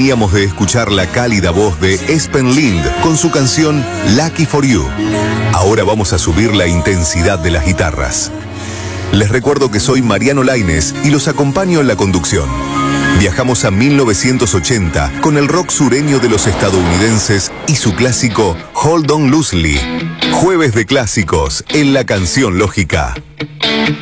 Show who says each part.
Speaker 1: veníamos de escuchar la cálida voz de Espen Lind con su canción Lucky for You. Ahora vamos a subir la intensidad de las guitarras. Les recuerdo que soy Mariano Lainez y los acompaño en la conducción. Viajamos a 1980 con el rock sureño de los estadounidenses y su clásico Hold On Loosely. Jueves de clásicos en La Canción Lógica.